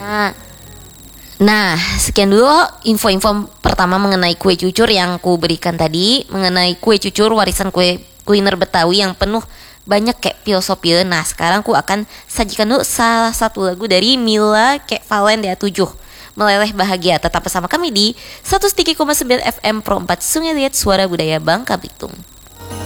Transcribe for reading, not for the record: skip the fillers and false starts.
Nah, sekian dulu info-info pertama mengenai kue cucur yang ku berikan tadi, mengenai kue cucur warisan kue kuliner Betawi yang penuh banyak kayak filosofi. Nah, sekarang ku akan sajikan dulu salah satu lagu dari Mila kayak Valen dia 7, Meleleh Bahagia. Tetap bersama kami di 103,9 FM Pro 4 Sungai Liat, Suara Budaya Bangka Belitung.